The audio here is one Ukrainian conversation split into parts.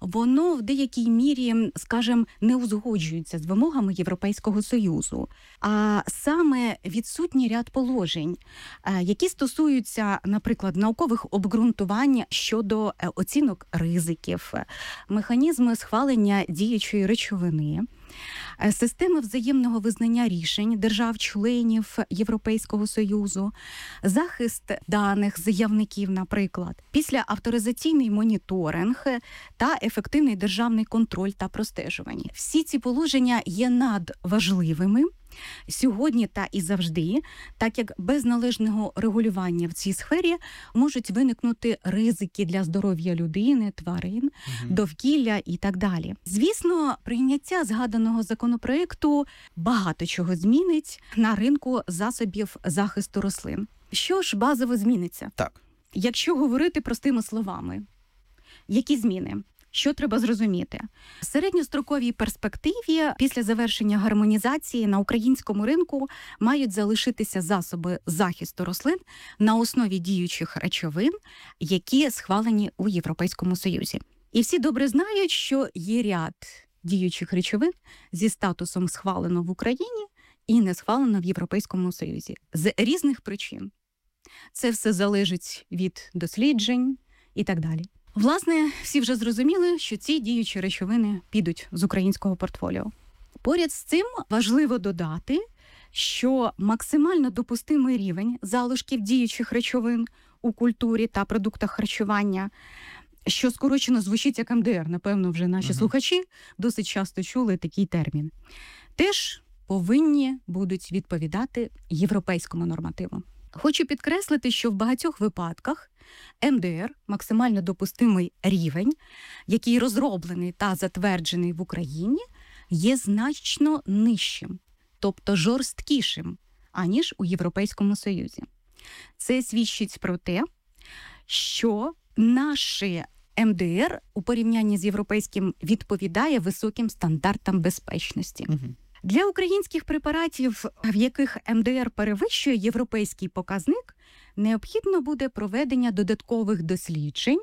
воно в деякій мірі, скажімо, не узгоджується з вимогами Європейського Союзу. А саме відсутній ряд положень, які стосуються, наприклад, наукових обґрунтувань щодо оцінок ризиків, механізми схвалення діючої речовини, системи взаємного визнання рішень держав-членів Європейського Союзу, захист даних заявників, наприклад, після авторизаційний моніторинг та ефективний державний контроль та простежування. Всі ці положення є надважливими сьогодні та і завжди, так як без належного регулювання в цій сфері можуть виникнути ризики для здоров'я людини, тварин, довкілля і так далі. Звісно, прийняття згаданого законопроекту багато чого змінить на ринку засобів захисту рослин. Що ж базово зміниться? Так. Якщо говорити простими словами, які зміни? Що треба зрозуміти? В середньостроковій перспективі після завершення гармонізації на українському ринку мають залишитися засоби захисту рослин на основі діючих речовин, які схвалені у Європейському Союзі. І всі добре знають, що є ряд діючих речовин зі статусом схвалено в Україні і не схвалено в Європейському Союзі. З різних причин. Це все залежить від досліджень і так далі. Власне, всі вже зрозуміли, що ці діючі речовини підуть з українського портфоліо. Поряд з цим важливо додати, що максимально допустимий рівень залишків діючих речовин у культурі та продуктах харчування, що скорочено звучить як МДР, напевно, вже наші слухачі досить часто чули такий термін, теж повинні будуть відповідати європейському нормативу. Хочу підкреслити, що в багатьох випадках МДР, максимально допустимий рівень, який розроблений та затверджений в Україні, є значно нижчим, тобто жорсткішим, аніж у Європейському Союзі. Це свідчить про те, що наші МДР у порівнянні з європейським відповідає високим стандартам безпечності. Для українських препаратів, в яких МДР перевищує європейський показник, необхідно буде проведення додаткових досліджень,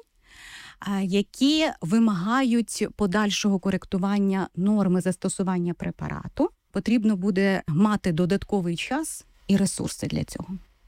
які вимагають подальшого коректування норми застосування препарату. Потрібно буде мати додатковий час і ресурси для цього.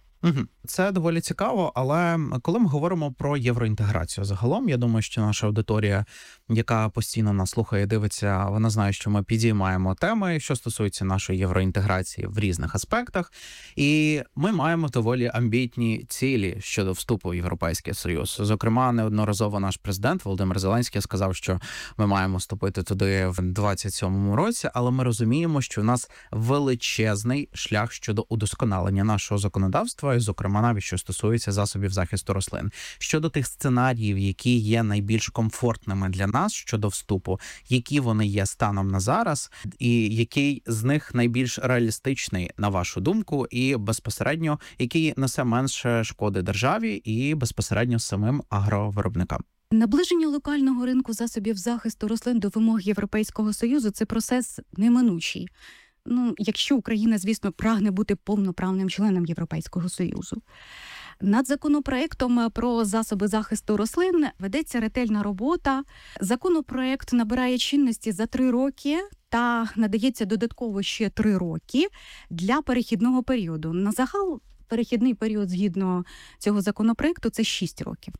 Це доволі цікаво, але коли ми говоримо про євроінтеграцію загалом, я думаю, що наша аудиторія, яка постійно нас слухає і дивиться, вона знає, що ми підіймаємо теми, що стосуються нашої євроінтеграції в різних аспектах, і ми маємо доволі амбітні цілі щодо вступу в Європейський Союз. Зокрема, неодноразово наш президент Володимир Зеленський сказав, що ми маємо вступити туди в 27-му році, але ми розуміємо, що у нас величезний шлях щодо удосконалення нашого законодавства, і, зокрема, навіть що стосується засобів захисту рослин. Щодо тих сценаріїв, які є найбільш комфортними для нас щодо вступу, які вони є станом на зараз, і який з них найбільш реалістичний, на вашу думку, і безпосередньо, який несе менше шкоди державі і безпосередньо самим агровиробникам? Наближення локального ринку засобів захисту рослин до вимог Європейського Союзу – це процес неминучий. Якщо Україна, звісно, прагне бути повноправним членом Європейського Союзу. Над законопроектом про засоби захисту рослин ведеться ретельна робота. Законопроект набирає чинності за 3 роки та надається додатково ще 3 роки для перехідного періоду. На загал перехідний період згідно цього законопроекту – це 6 років.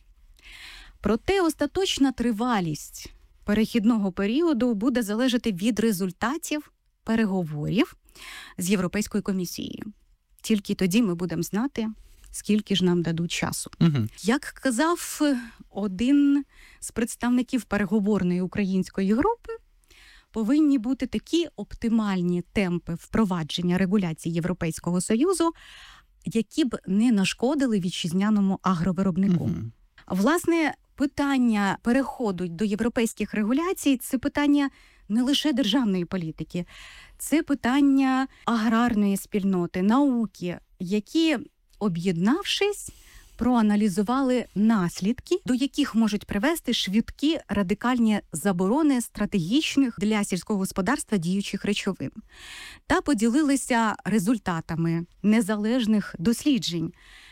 Проте остаточна тривалість перехідного періоду буде залежати від результатів переговорів з Європейською комісією. Тільки тоді ми будемо знати, скільки ж нам дадуть часу. Як казав один з представників переговорної української групи, повинні бути такі оптимальні темпи впровадження регуляцій Європейського Союзу, які б не нашкодили вітчизняному агровиробнику. Власне, питання переходу до європейських регуляцій – це питання не лише державної політики, це питання аграрної спільноти, науки, які, об'єднавшись, проаналізували наслідки, до яких можуть привести швидкі радикальні заборони стратегічних для сільського господарства діючих речовин, та поділилися результатами незалежних досліджень,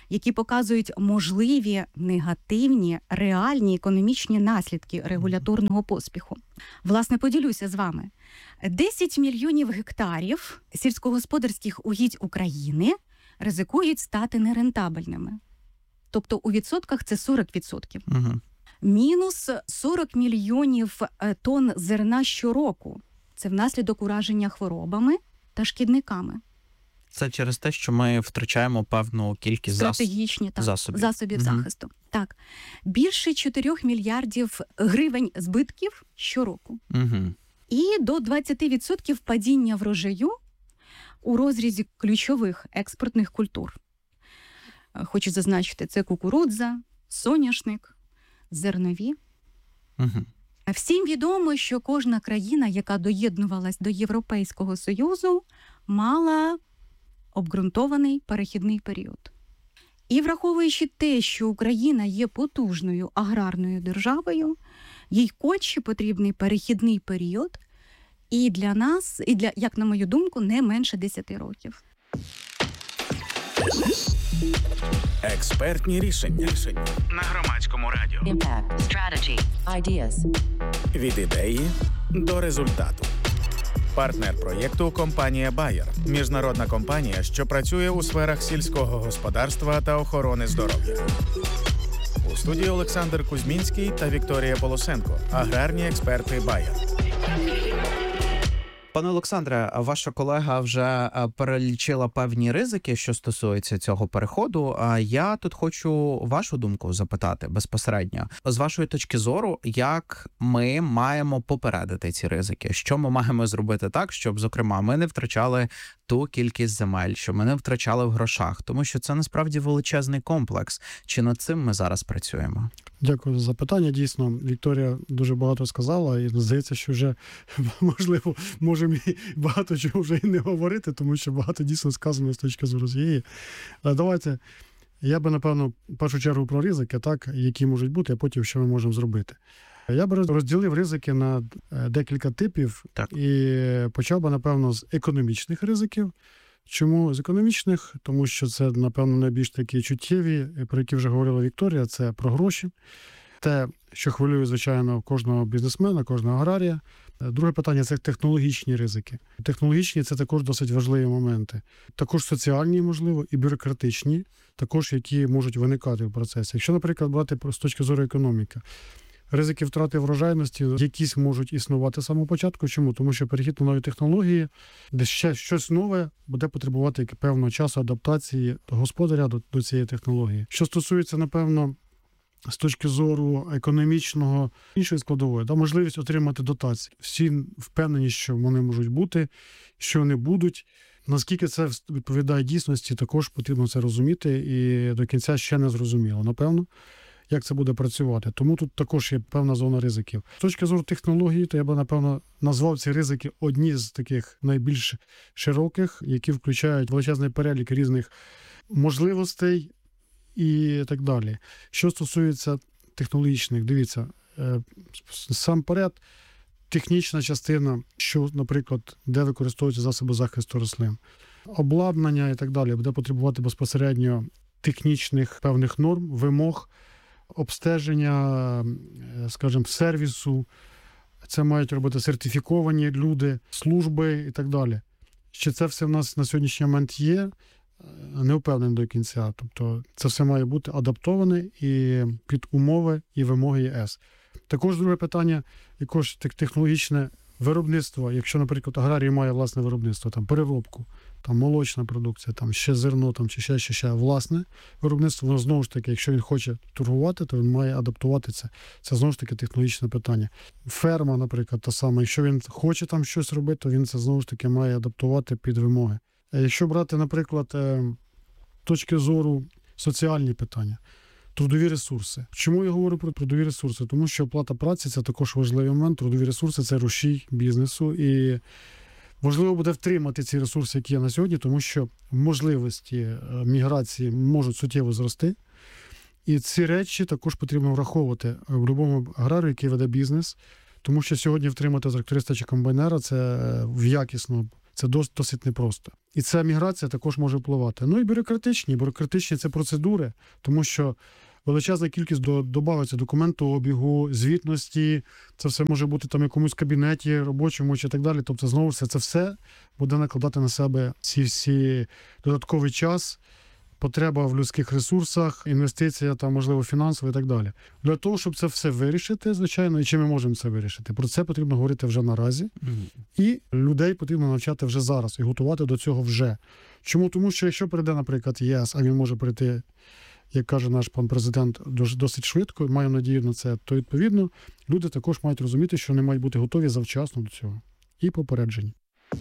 які показують можливі негативні реальні економічні наслідки регуляторного поспіху. Власне, поділюся з вами. 10 мільйонів гектарів сільськогосподарських угідь України ризикують стати нерентабельними. Тобто у відсотках це 40%. Угу. Мінус 40 мільйонів тонн зерна щороку. Це внаслідок ураження хворобами та шкідниками. Це через те, що ми втрачаємо певну кількість Стратегічні засобів Мгм. захисту. Так. Більше 4 мільярдів гривень збитків щороку. Угу. І до 20% падіння врожаю у розрізі ключових експортних культур. Хочу зазначити, це кукурудза, соняшник, зернові. Угу. Всім відомо, що кожна країна, яка доєднувалась до Європейського Союзу, мала обґрунтований перехідний період. І враховуючи те, що Україна є потужною аграрною державою, їй конче потрібний перехідний період і для нас, і для, як на мою думку, не менше 10 років. Експертні рішення на громадському радіо. Impact, strategy, ideas. Від ідеї до результату. Партнер проєкту – компанія Bayer. Міжнародна компанія, що працює у сферах сільського господарства та охорони здоров'я. У студії Олександр Кузьмінський та Вікторія Полосенко. Аграрні експерти Bayer. Пане Олександре, ваша колега вже перелічила певні ризики, що стосуються цього переходу. А я тут хочу вашу думку запитати безпосередньо. З вашої точки зору, як ми маємо попередити ці ризики? Що ми маємо зробити так, щоб, зокрема, ми не втрачали ту кількість земель, щоб ми не втрачали в грошах? Тому що це насправді величезний комплекс. Чи над цим ми зараз працюємо? Дякую за запитання. Дійсно, Вікторія дуже багато сказала, і здається, що вже, можливо, можемо і багато чого вже і не говорити, тому що багато дійсно сказано з точки зору цієї. Але давайте, я би, напевно, в першу чергу про ризики, так, які можуть бути, а потім що ми можемо зробити. Я би розділив ризики на декілька типів. Так. І почав би, напевно, з економічних ризиків. Чому з економічних? Тому що це, напевно, найбільш такі чуттєві, про які вже говорила Вікторія, це про гроші. Те, що хвилює, звичайно, кожного бізнесмена, кожного аграрія. Друге питання – це технологічні ризики. Технологічні – це також досить важливі моменти. Також соціальні, можливо, і бюрократичні, також які можуть виникати в процесі. Якщо, наприклад, брати з точки зору економіки, ризики втрати врожайності якісь можуть існувати з самого початку. Чому? Тому що перехід на нові технології, де ще щось нове, буде потребувати певного часу адаптації господаря до цієї технології. Що стосується, напевно, з точки зору економічного, іншої складової, можливість отримати дотації. Всі впевнені, що вони можуть бути, що вони будуть. Наскільки це відповідає дійсності, також потрібно це розуміти, і до кінця ще не зрозуміло, напевно, як це буде працювати. Тому тут також є певна зона ризиків. З точки зору технології, то я би, напевно, назвав ці ризики одні з таких найбільш широких, які включають величезний перелік різних можливостей і так далі. Що стосується технологічних, дивіться, сам поряд, технічна частина, що, наприклад, де використовуються засоби захисту рослин, обладнання і так далі, буде потребувати безпосередньо технічних певних норм, вимог, обстеження, скажімо, сервісу. Це мають робити сертифіковані люди, служби і так далі. Чи це все в нас на сьогоднішній момент є? Не впевнений до кінця. Тобто це все має бути адаптоване і під умови і вимоги ЄС. Також друге питання, якось технологічне виробництво. Якщо, наприклад, аграрій має власне виробництво, там переробку, там молочна продукція, там ще зерно, там чи ще власне виробництво, воно знову ж таки, якщо він хоче торгувати, то він має адаптувати це. Це знову ж таки технологічне питання. Ферма, наприклад, та сама, якщо він хоче там щось робити, то він це знову ж таки має адаптувати під вимоги. Якщо брати, наприклад, точки зору соціальні питання, трудові ресурси. Чому я говорю про трудові ресурси? Тому що оплата праці – це також важливий момент. Трудові ресурси – це рушій бізнесу. І важливо буде втримати ці ресурси, які є на сьогодні, тому що можливості міграції можуть суттєво зрости. І ці речі також потрібно враховувати в будь-якому аграрію, який веде бізнес. Тому що сьогодні втримати тракториста чи комбайнера – це якісно, це досить непросто. І ця міграція також може впливати. Ну і бюрократичні. Бюрократичні – це процедури, тому що величезна кількість додається документообігу, звітності, це все може бути там в якомусь кабінеті робочому чи так далі. Тобто, знову ж це все буде накладати на себе ці всі додатковий час, потреба в людських ресурсах, інвестиція, там, можливо, фінансова і так далі. Для того, щоб це все вирішити, звичайно, і чи ми можемо це вирішити? Про це потрібно говорити вже наразі. І людей потрібно навчати вже зараз і готувати до цього вже. Чому? Тому що якщо прийде, наприклад, ЄС, а він може прийти, як каже наш пан президент, досить швидко, маю надію на це, то, відповідно, люди також мають розуміти, що вони мають бути готові завчасно до цього. І попереджені.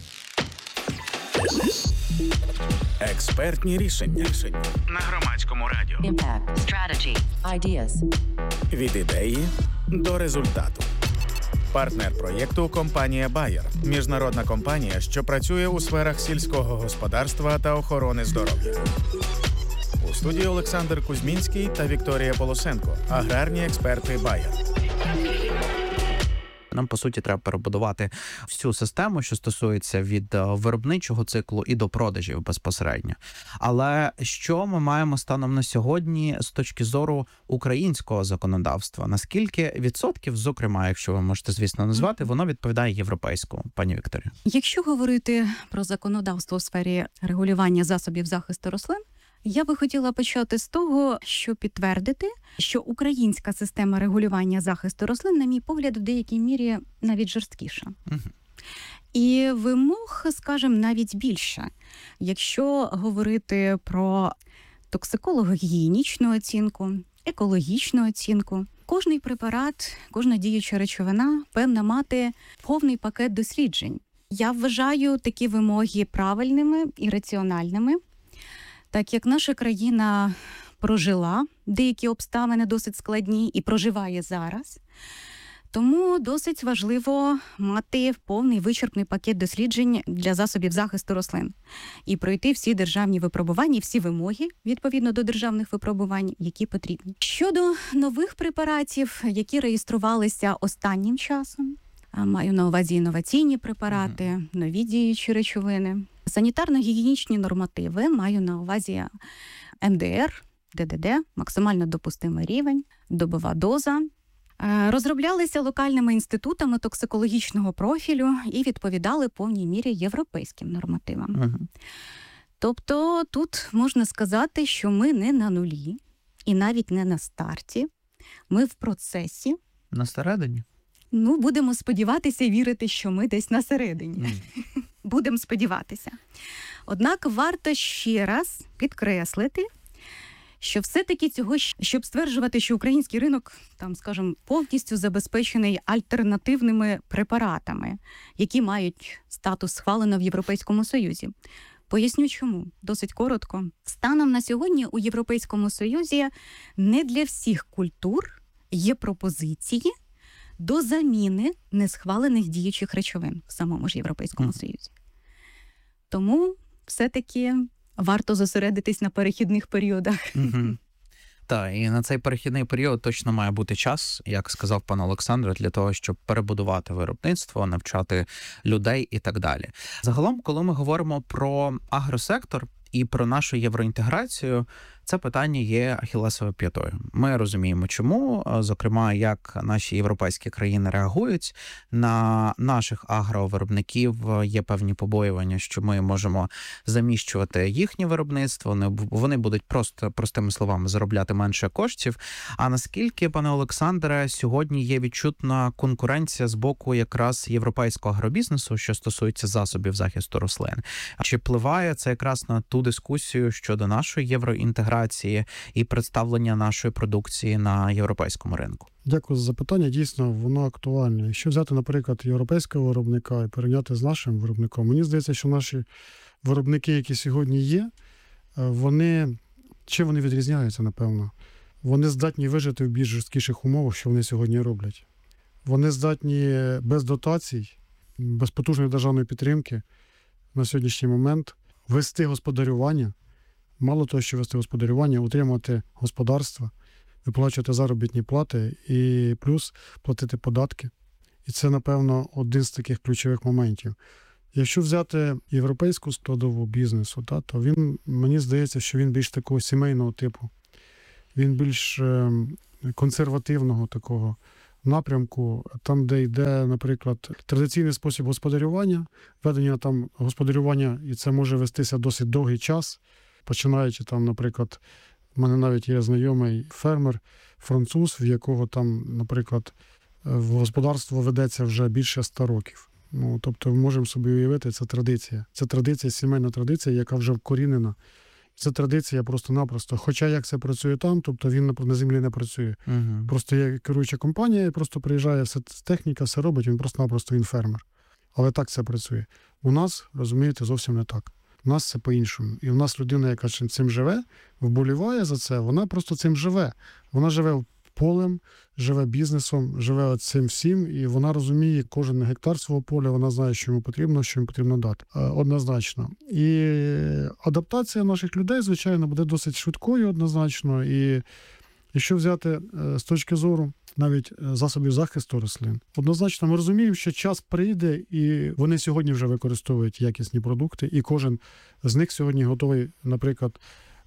Експертні рішення на Громадському радіо. Impact. Strategy. Ideas. Від ідеї до результату. Партнер проєкту – компанія Bayer. Міжнародна компанія, що працює у сферах сільського господарства та охорони здоров'я. У студії Олександр Кузьмінський та Вікторія Полосенко. Аграрні експерти Bayer. Нам, по суті, треба перебудувати всю систему, що стосується від виробничого циклу і до продажів безпосередньо. Але що ми маємо станом на сьогодні з точки зору українського законодавства? Наскільки відсотків, зокрема, якщо ви можете, звісно, назвати, воно відповідає європейському, пані Вікторія? Якщо говорити про законодавство у сфері регулювання засобів захисту рослин, я би хотіла почати з того, що підтвердити, що українська система регулювання захисту рослин, на мій погляд, в деякій мірі навіть жорсткіша. І вимог, скажімо, навіть більше. Якщо говорити про токсиколого-гігієнічну оцінку, екологічну оцінку, кожний препарат, кожна діюча речовина повинна мати повний пакет досліджень. Я вважаю такі вимоги правильними і раціональними. Так як наша країна прожила деякі обставини досить складні і проживає зараз, тому досить важливо мати повний вичерпний пакет досліджень для засобів захисту рослин і пройти всі державні випробування, всі вимоги відповідно до державних випробувань, які потрібні. Щодо нових препаратів, які реєструвалися останнім часом, маю на увазі інноваційні препарати, нові діючі речовини, санітарно-гігієнічні нормативи, маю на увазі МДР, ДДД, максимально допустимий рівень, добова доза, розроблялися локальними інститутами токсикологічного профілю і відповідали в повній мірі європейським нормативам. Тобто тут можна сказати, що ми не на нулі і навіть не на старті, ми в процесі. На середині? Ну, будемо сподіватися і вірити, що ми десь на середині. Будемо сподіватися. Однак варто ще раз підкреслити, що все-таки цього, щоб стверджувати, що український ринок, там, скажімо, повністю забезпечений альтернативними препаратами, які мають статус схвалено в Європейському Союзі. Поясню чому. Досить коротко. Станом на сьогодні у Європейському Союзі не для всіх культур є пропозиції до заміни несхвалених діючих речовин в самому ж Європейському Союзі. Тому все-таки варто зосередитись на перехідних періодах. Так, і на цей перехідний період точно має бути час, як сказав пан Олександр, для того, щоб перебудувати виробництво, навчати людей і так далі. Загалом, коли ми говоримо про агросектор і про нашу євроінтеграцію, це питання є ахіллесовою п'ятою. Ми розуміємо, чому, зокрема, як наші європейські країни реагують на наших агровиробників. Є певні побоювання, що ми можемо заміщувати їхнє виробництво, вони будуть просто, простими словами, заробляти менше коштів. А наскільки, пане Олександре, сьогодні є відчутна конкуренція з боку якраз європейського агробізнесу, що стосується засобів захисту рослин? Чи впливає це якраз на ту дискусію щодо нашої євроінтеграції і представлення нашої продукції на європейському ринку? Дякую за запитання. Дійсно, воно актуальне. Якщо взяти, наприклад, європейського виробника і порівняти з нашим виробником, мені здається, що наші виробники, які сьогодні є, вони відрізняються, напевно? Вони здатні вижити в більш жорсткіших умовах, що вони сьогодні роблять. Вони здатні без дотацій, без потужної державної підтримки на сьогоднішній момент вести господарювання, мало того, що вести господарювання, утримувати господарство, виплачувати заробітні плати і плюс платити податки. І це, напевно, один з таких ключових моментів. Якщо взяти європейську складову бізнесу, то він, мені здається, що він більш такого сімейного типу. Він більш консервативного такого напрямку, там, де йде, наприклад, традиційний спосіб господарювання, ведення там господарювання, і це може вестися досить довгий час, починаючи там, наприклад, в мене навіть є знайомий фермер, француз, в якого там, наприклад, господарство ведеться вже більше 100 років. Ну, тобто, ми можемо собі уявити, це традиція. Це традиція, сімейна традиція, яка вже вкорінена. Це традиція просто-напросто. Хоча як це працює там, тобто він на землі не працює. Угу. Просто є керуюча компанія, і просто приїжджає, все техніка, все робить, він просто-напросто він фермер. Але так це працює. У нас, розумієте, зовсім не так. У нас це по-іншому. І у нас людина, яка цим живе, вболіває за це, вона просто цим живе. Вона живе полем, живе бізнесом, живе цим всім, і вона розуміє кожен гектар свого поля, вона знає, що йому потрібно дати. Однозначно. І адаптація наших людей, звичайно, буде досить швидкою, однозначно. І якщо взяти з точки зору навіть засобів захисту рослин, однозначно ми розуміємо, що час прийде, і вони сьогодні вже використовують якісні продукти, і кожен з них сьогодні готовий, наприклад,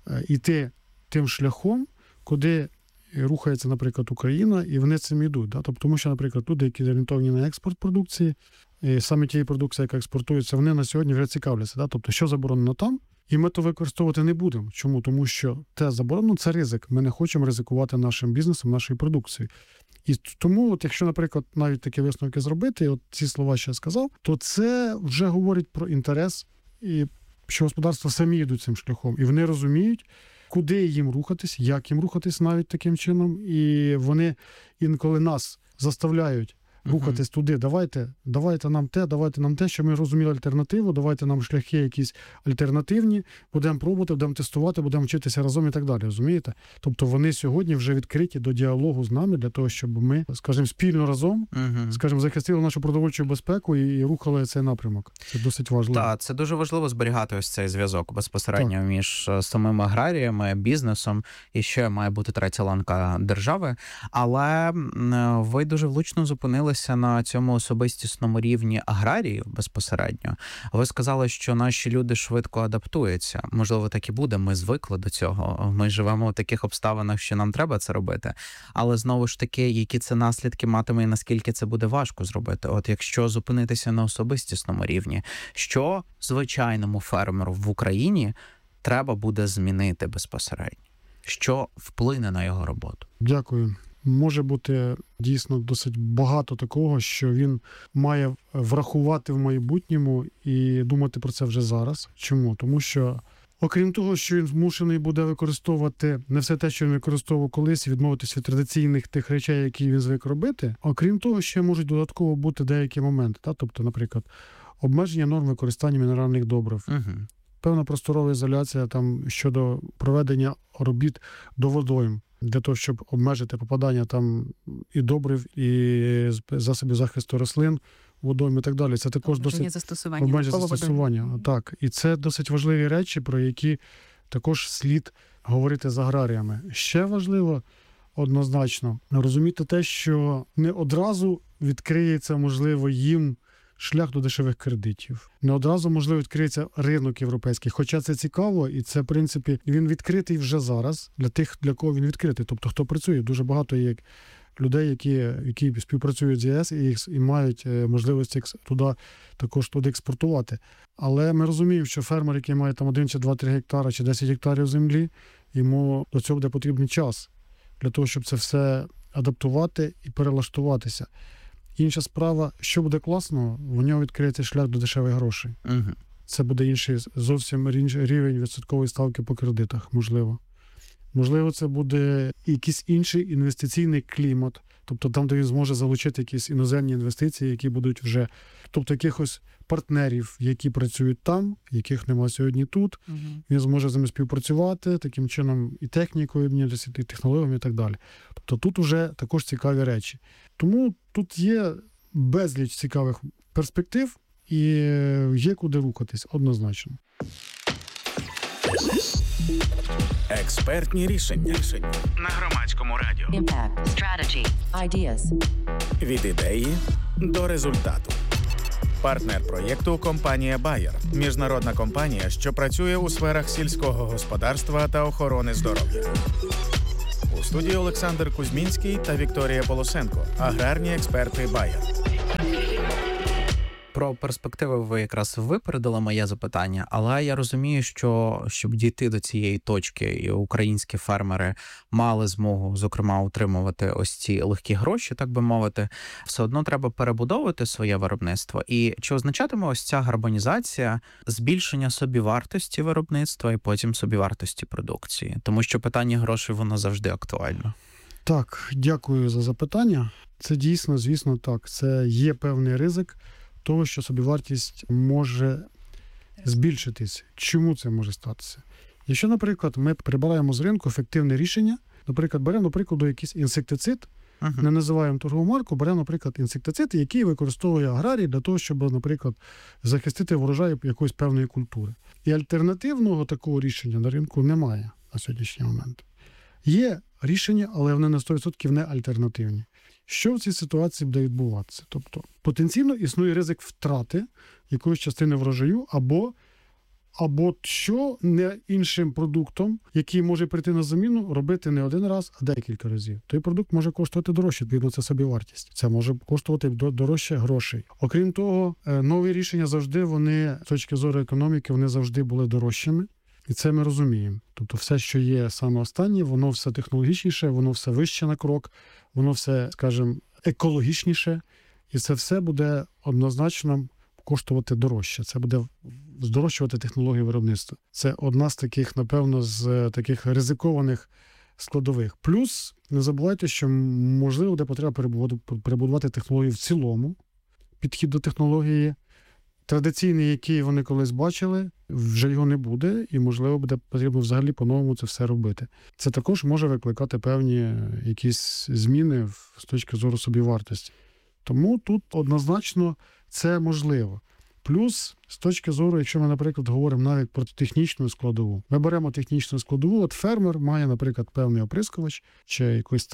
йти тим шляхом, куди рухається, наприклад, Україна, і вони цим йдуть. Да? Тобто, тому що, наприклад, люди, які орієнтовані на експорт продукції, і саме тієї продукції, яка експортується, вони на сьогодні вже цікавляться. Да? Тобто, що заборонено там, і ми то використовувати не будемо. Чому? Тому що те заборонено – це ризик. Ми не хочемо ризикувати нашим бізнесом, нашою продукцією. І тому, от, якщо, наприклад, навіть такі висновки зробити, і от ці слова, що я сказав, то це вже говорить про інтерес, і що господарства самі йдуть цим шляхом. І вони розуміють, куди їм рухатись, як їм рухатись навіть таким чином. І вони інколи нас заставляють рухатись туди. Давайте нам те, що ми розуміли альтернативу, давайте нам шляхи якісь альтернативні, будемо пробувати, будемо тестувати, будемо вчитися разом і так далі, розумієте? Тобто вони сьогодні вже відкриті до діалогу з нами для того, щоб ми, скажімо, спільно разом, скажімо, захистили нашу продовольчу безпеку і рухали цей напрямок. Це досить важливо. Так, це дуже важливо зберігати ось цей зв'язок безпосередньо між самими аграріями, бізнесом, і ще має бути третя ланка держави. Але ви дуже влучно зупинилися на цьому особистісному рівні аграріїв безпосередньо. Ви сказали, що наші люди швидко адаптуються. Можливо, так і буде. Ми звикли до цього. Ми живемо в таких обставинах, що нам треба це робити. Але знову ж таки, які це наслідки матиме і наскільки це буде важко зробити? От якщо зупинитися на особистісному рівні, що звичайному фермеру в Україні треба буде змінити безпосередньо? Що вплине на його роботу? Дякую. Може бути дійсно досить багато такого, що він має врахувати в майбутньому і думати про це вже зараз. Чому? Тому що, окрім того, що він змушений буде використовувати не все те, що він використовував колись, відмовитися від традиційних тих речей, які він звик робити, окрім того, ще можуть додатково бути деякі моменти. Тобто, наприклад, обмеження норм використання мінеральних добрив. Певна просторова ізоляція там щодо проведення робіт до водойм, для того, щоб обмежити попадання там і добрив, і засобів захисту рослин, водойм і так далі. Це також досить обмеження застосування. Так, і це досить важливі речі, про які також слід говорити з аграріями. Ще важливо однозначно розуміти те, що не одразу відкриється, можливо, їм шлях до дешевих кредитів. Не одразу, можливо, відкриється ринок європейський. Хоча це цікаво, і це, в принципі, він відкритий вже зараз для тих, для кого він відкритий. Тобто, хто працює. Дуже багато є людей, які співпрацюють з ЄС і мають можливість туди експортувати. Але ми розуміємо, що фермер, який має там 1 чи 2-3 гектара чи 10 гектарів землі, йому до цього буде потрібний час для того, щоб це все адаптувати і перелаштуватися. Інша справа, що буде класно, у нього відкриється шлях до дешевих грошей. Це буде інший, зовсім рівень відсоткової ставки по кредитах, можливо. Можливо, це буде якийсь інший інвестиційний клімат, тобто там, де він зможе залучити якісь іноземні інвестиції, які будуть вже, тобто якихось партнерів, які працюють там, яких немає сьогодні тут. Він зможе з ними співпрацювати, таким чином і технікою, і технологіями і так далі. Тобто тут вже також цікаві речі. Тому тут є безліч цікавих перспектив і є куди рухатись, однозначно. Експертні рішення на Громадському радіо. Impact. Strategy. Ideas. Від ідеї до результату. Партнер проєкту – компанія Bayer. Міжнародна компанія, що працює у сферах сільського господарства та охорони здоров'я. У студії Олександр Кузьмінський та Вікторія Полосенко, аграрні експерти Bayer. Про перспективи ви якраз випередили моє запитання, але я розумію, що щоб дійти до цієї точки, і українські фермери мали змогу, зокрема, утримувати ось ці легкі гроші, так би мовити, все одно треба перебудовувати своє виробництво. І чи означатиме ось ця гармонізація збільшення собівартості виробництва і потім собівартості продукції? Тому що питання грошей, воно завжди актуально. Так, дякую за запитання. Це дійсно, звісно, так. Це є певний ризик того, що собівартість може збільшитись. Чому це може статися? Якщо, наприклад, ми прибираємо з ринку ефективне рішення, наприклад, беремо, наприклад, якийсь інсектицид, не називаємо торгову марку, беремо, наприклад, інсектицид, який використовує аграрій для того, щоб, наприклад, захистити врожай якоїсь певної культури. І альтернативного такого рішення на ринку немає на сьогоднішній момент. Є рішення, але вони на 100% не альтернативні. Що в цій ситуації буде відбуватися? Тобто потенційно існує ризик втрати якоїсь частини врожаю або що не іншим продуктом, який може прийти на заміну, робити не один раз, а декілька разів. Той продукт може коштувати дорожче, відповідно, це собівартість. Це може коштувати дорожче грошей. Окрім того, нові рішення завжди, вони, з точки зору економіки, вони завжди були дорожчими. І це ми розуміємо. Тобто все, що є саме останнє, воно все технологічніше, воно все вище на крок, воно все, скажімо, екологічніше. І це все буде однозначно коштувати дорожче. Це буде здорожчувати технології виробництва. Це одна з таких, напевно, з таких ризикованих складових. Плюс, не забувайте, що, можливо, буде потреба перебудувати технологію в цілому, підхід до технології. Традиційний, який вони колись бачили, вже його не буде, і, можливо, буде потрібно взагалі по-новому це все робити. Це також може викликати певні якісь зміни з точки зору собівартості. Тому тут однозначно це можливо. Плюс, з точки зору, якщо ми, наприклад, говоримо навіть про технічну складову. Ми беремо технічну складову, от фермер має, наприклад, певний оприскувач чи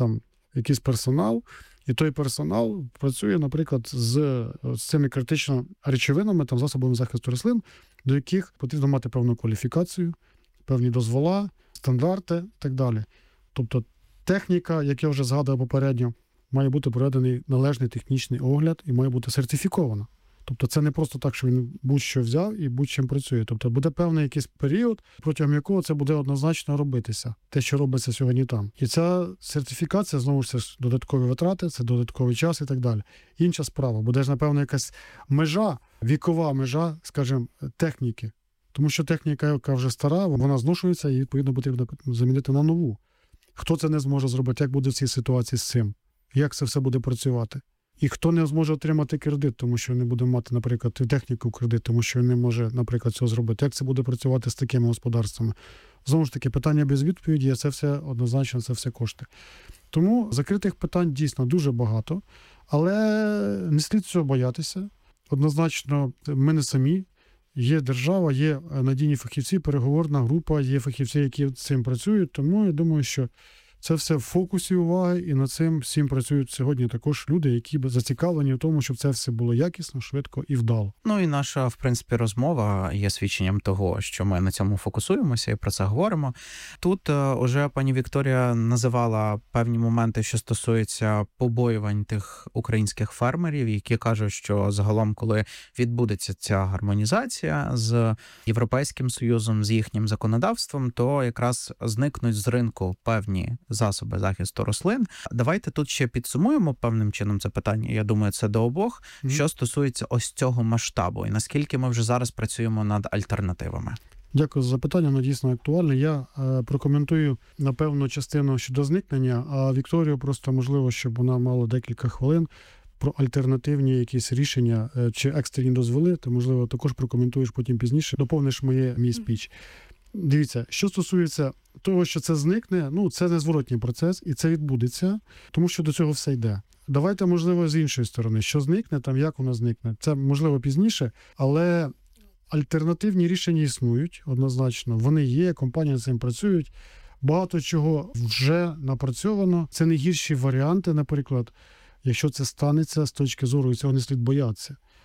якийсь персонал, і той персонал працює, наприклад, з цими критичними речовинами, засобами захисту рослин, до яких потрібно мати певну кваліфікацію, певні дозвола, стандарти і так далі. Тобто техніка, як я вже згадував попередньо, має бути проведений належний технічний огляд і має бути сертифікована. Тобто це не просто так, що він будь-що взяв і будь-чим працює. Тобто буде певний якийсь період, протягом якого це буде однозначно робитися, те, що робиться сьогодні там. І ця сертифікація, знову ж, це додаткові витрати, це додатковий час і так далі. Інша справа, буде ж, напевно, якась межа, вікова межа, скажімо, техніки. Тому що техніка, яка вже стара, вона зношується і, відповідно, потрібно замінити на нову. Хто це не зможе зробити, як буде в цій ситуації з цим? Як це все буде працювати? І хто не зможе отримати кредит, тому що не буде мати, наприклад, техніку кредит, тому що не може, наприклад, цього зробити. Як це буде працювати з такими господарствами? Знову ж таки, питання без відповіді, це все однозначно, це все кошти. Тому закритих питань дійсно дуже багато, але не слід цього боятися. Однозначно, ми не самі. Є держава, є надійні фахівці, переговорна група, є фахівці, які з цим працюють. Тому я думаю, що це все в фокусі уваги, і над цим всім працюють сьогодні також люди, які зацікавлені в тому, щоб це все було якісно, швидко і вдало. Ну і наша, в принципі, розмова є свідченням того, що ми на цьому фокусуємося і про це говоримо. Тут уже пані Вікторія називала певні моменти, що стосуються побоювань тих українських фермерів, які кажуть, що загалом, коли відбудеться ця гармонізація з Європейським Союзом, з їхнім законодавством, то якраз зникнуть з ринку певні засоби захисту рослин. Давайте тут ще підсумуємо певним чином це питання. Я думаю, це до обох. Що стосується ось цього масштабу і наскільки ми вже зараз працюємо над альтернативами. Дякую за запитання, воно дійсно актуальне. Я прокоментую, напевно, частину щодо зникнення, а Вікторію просто, можливо, щоб вона мала декілька хвилин про альтернативні якісь рішення чи екстрені дозволи, то, можливо, також прокоментуєш потім пізніше, доповниш мій спіч. Дивіться, що стосується того, що це зникне, це незворотній процес, і це відбудеться, тому що до цього все йде. Давайте, можливо, з іншої сторони, що зникне, як воно зникне. Це, можливо, пізніше, але альтернативні рішення існують, однозначно. Вони є, компанії над цим працюють. Багато чого вже напрацьовано. Це не гірші варіанти, наприклад, якщо це станеться з точки зору, і цього не слід боятися.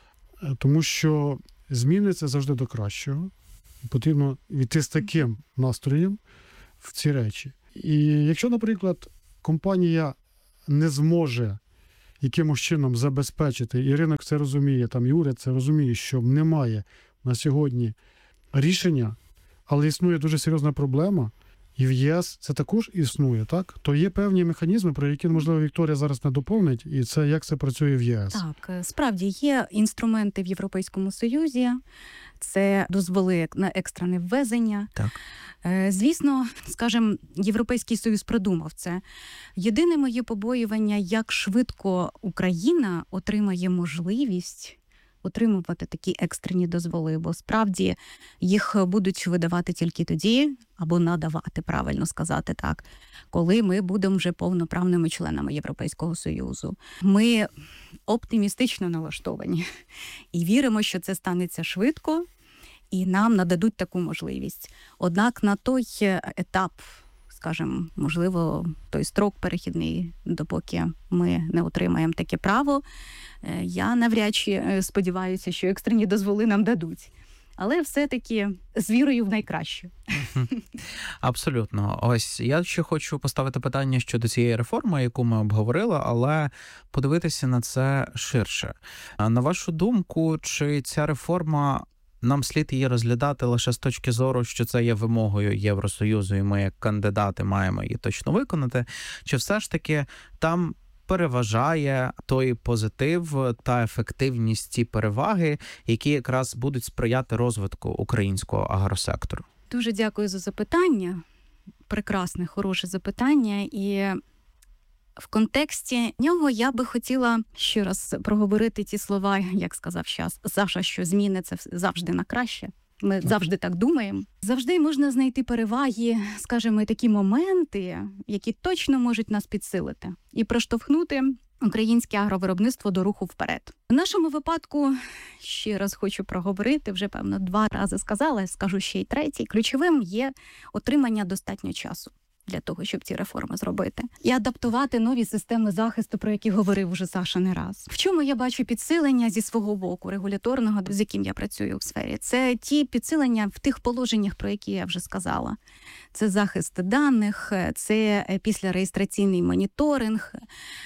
тому що зміни – це завжди до кращого. Потрібно йти з таким настроєм в ці речі. І якщо, наприклад, компанія не зможе якимось чином забезпечити, і ринок це розуміє, там і уряд це розуміє, що немає на сьогодні рішення, але існує дуже серйозна проблема, і в ЄС це також існує, так? То є певні механізми, про які, можливо, Вікторія зараз не доповнить, і це як це працює в ЄС. Так, справді є інструменти в Європейському Союзі, це дозволи на екстрене ввезення. Так. Звісно, скажімо, Європейський Союз продумав це. Єдине моє побоювання, як швидко Україна отримає можливість отримувати такі екстрені дозволи, бо справді їх будуть видавати тільки тоді, або надавати, правильно сказати так, коли ми будемо вже повноправними членами Європейського Союзу. Ми оптимістично налаштовані і віримо, що це станеться швидко, і нам нададуть таку можливість. Однак на той етап, скажімо, можливо, той строк перехідний, допоки ми не отримаємо таке право, я навряд чи сподіваюся, що екстрені дозволи нам дадуть. Але все-таки з вірою в найкраще. Абсолютно. Ось я ще хочу поставити питання щодо цієї реформи, яку ми обговорили, але подивитися на це ширше. На вашу думку, чи ця реформа, нам слід її розглядати лише з точки зору, що це є вимогою Євросоюзу, і ми як кандидати маємо її точно виконати, чи все ж таки там переважає той позитив та ефективність, ті переваги, які якраз будуть сприяти розвитку українського агросектору? Дуже дякую за запитання. Прекрасне, хороше запитання. І в контексті нього я би хотіла ще раз проговорити ті слова, як сказав Саша, що зміни – це завжди на краще. Ми завжди так думаємо. Завжди можна знайти переваги, скажімо, такі моменти, які точно можуть нас підсилити і проштовхнути українське агровиробництво до руху вперед. В нашому випадку, ще раз хочу проговорити, вже, певно, 2 рази сказала, скажу ще й 3. Ключовим є отримання достатньо часу для того, щоб ці реформи зробити. І адаптувати нові системи захисту, про які говорив уже Саша не раз. В чому я бачу підсилення зі свого боку, регуляторного, з яким я працюю в сфері? Це ті підсилення в тих положеннях, про які я вже сказала. Це захист даних, це післяреєстраційний моніторинг,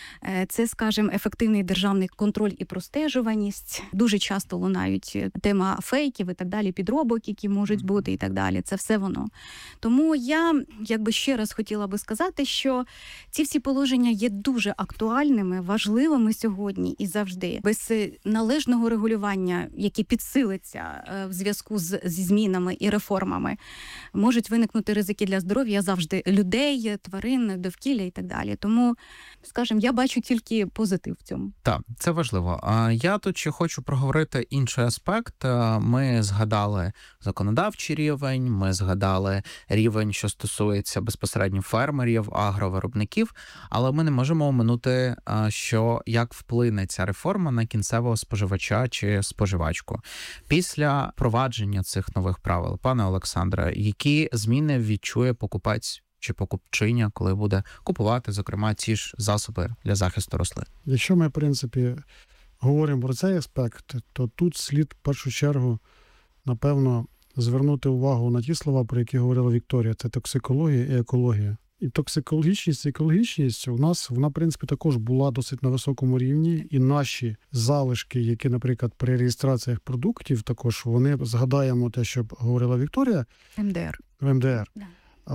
це, скажімо, ефективний державний контроль і простежуваність. Дуже часто лунають тема фейків і так далі, підробок, які можуть бути і так далі. Це все воно. Тому я, ще раз хотіла би сказати, що ці всі положення є дуже актуальними, важливими сьогодні і завжди. Без належного регулювання, яке підсилиться в зв'язку зі змінами і реформами, можуть виникнути ризики для здоров'я завжди людей, тварин, довкілля і так далі. Тому, скажімо, я бачу тільки позитив в цьому. Так, це важливо. Я тут ще хочу проговорити інший аспект. Ми згадали законодавчий рівень, ми згадали рівень, що стосується безпосередньо фермерів, агровиробників, але ми не можемо оминути, що як вплине ця реформа на кінцевого споживача чи споживачку. Після впровадження цих нових правил, пане Олександре, які зміни відчує покупець чи покупчиня, коли буде купувати, зокрема, ці ж засоби для захисту рослин? Якщо ми, в принципі, говоримо про цей аспект, то тут слід, в першу чергу, напевно, звернути увагу на ті слова, про які говорила Вікторія. Це токсикологія і екологія. І токсикологічність, і екологічність у нас, вона, в принципі, також була досить на високому рівні. І наші залишки, які, наприклад, при реєстраціях продуктів, також вони, згадаємо те, що говорила Вікторія, МДР. в МДР, Да.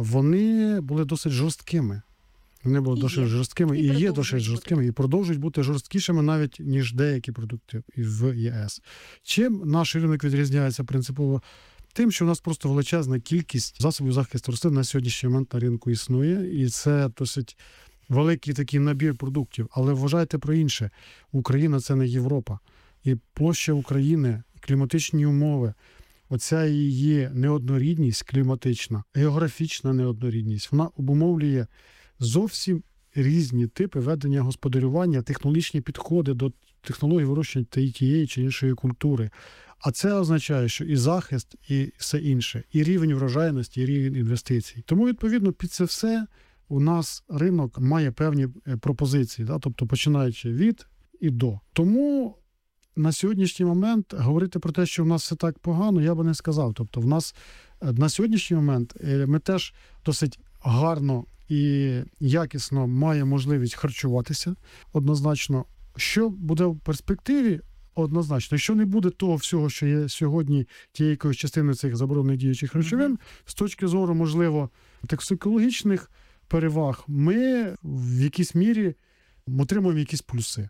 вони були досить жорсткими. Вони були досить жорсткими, і є досить жорсткими, і продовжують бути жорсткішими навіть, ніж деякі продукти в ЄС. Чим наш ринок відрізняється принципово? Тим, що у нас просто величезна кількість засобів захисту рослин на сьогоднішній момент на ринку існує, і це досить великий такий набір продуктів. Але вважайте про інше. Україна – це не Європа. І площа України, кліматичні умови, оця її неоднорідність кліматична, географічна неоднорідність, вона обумовлює зовсім різні типи ведення господарювання, технологічні підходи до технологій вирощення тієї чи іншої культури. А це означає, що і захист, і все інше, і рівень врожайності, і рівень інвестицій. Тому, відповідно, під це все у нас ринок має певні пропозиції, тобто починаючи від і до. Тому на сьогоднішній момент говорити про те, що в нас все так погано, я би не сказав. Тобто в нас на сьогоднішній момент ми теж досить гарно і якісно маємо можливість харчуватися однозначно. Що буде в перспективі? Однозначно. Якщо не буде того всього, що є сьогодні, тієї якоїсь частини цих заборонених діючих речовин, з точки зору, можливо, токсикологічних переваг, ми в якійсь мірі отримуємо якісь плюси.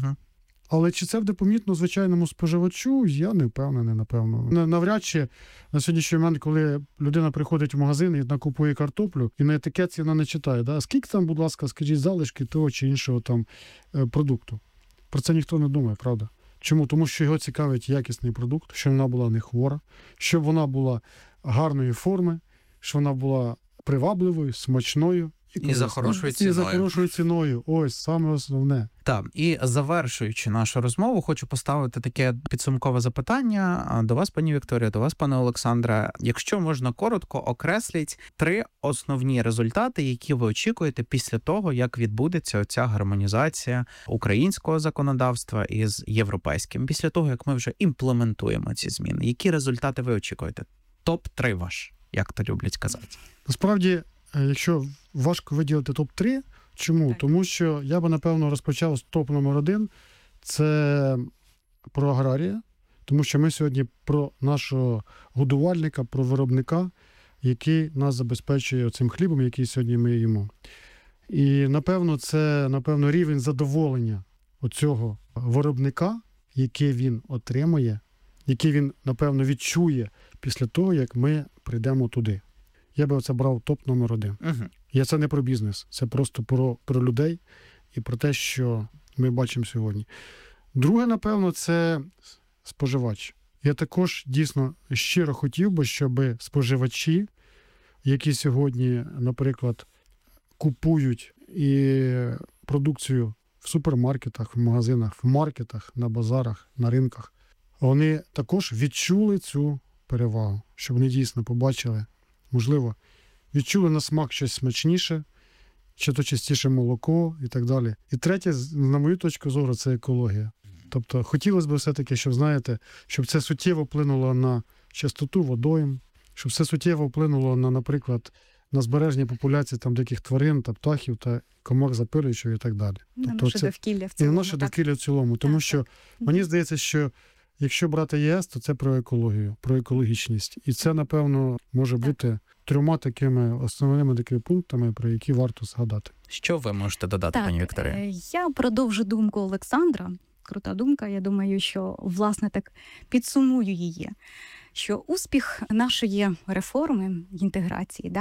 Але чи це буде помітно звичайному споживачу, я не впевнений, напевно. Навряд чи на сьогоднішній момент, коли людина приходить в магазин і накупує картоплю, і на етикетці вона не читає, да? Скільки там, будь ласка, скажіть, залишки того чи іншого там продукту. Про це ніхто не думає, правда? Чому? Тому що його цікавить якісний продукт, щоб вона була не хвора, щоб вона була гарної форми, щоб вона була привабливою, смачною. І за хорошою ціною. І за хорошою ціною. Ось, саме основне. Так, і завершуючи нашу розмову, хочу поставити таке підсумкове запитання до вас, пані Вікторія, до вас, пане Олександре. Якщо можна коротко, окресліть 3 основні результати, які ви очікуєте після того, як відбудеться оця гармонізація українського законодавства із європейським, після того, як ми вже імплементуємо ці зміни. Які результати ви очікуєте? Топ-3 ваш, як то люблять казати. Насправді, якщо важко виділити топ-3, чому? Так. Тому що я би, напевно, розпочав з топ номер 1. Це про аграрія. Тому що ми сьогодні про нашого годувальника, про виробника, який нас забезпечує цим хлібом, який сьогодні ми їмо. І, напевно, це рівень задоволення оцього виробника, який він отримує, який він, напевно, відчує після того, як ми прийдемо туди. Я би оце брав топ номер 1. Я це не про бізнес, це просто про людей і про те, що ми бачимо сьогодні. Друге, напевно, це споживач. Я також дійсно щиро хотів би, щоб споживачі, які сьогодні, наприклад, купують і продукцію в супермаркетах, в магазинах, в маркетах, на базарах, на ринках, вони також відчули цю перевагу, щоб вони дійсно побачили, можливо, відчули на смак щось смачніше, чи то чистіше молоко і так далі. І третє, на мою точку зору, це екологія. Тобто хотілося б все-таки, щоб, знаєте, щоб це суттєво вплинуло на чистоту водойм, щоб це суттєво вплинуло на, наприклад, на збереження популяції там диких тварин та птахів та комах запилювачів і так далі. На Тобто наше довкілля в і цілому. наше довкілля в цілому. Тому що мені здається, що якщо брати ЄС, то це про екологію, про екологічність. І це, напевно, може бути 3 такими основними такими пунктами, про які варто згадати. Що ви можете додати, пані Вікторія? Я продовжу думку Олександра. Крута думка. Я думаю, що, власне, так підсумую її. Що успіх нашої реформи, інтеграції,